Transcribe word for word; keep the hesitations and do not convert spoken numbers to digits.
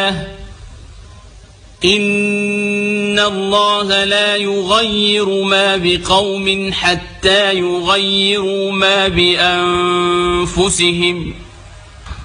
إن الله لا يغير ما بقوم حتى يغيروا ما بأنفسهم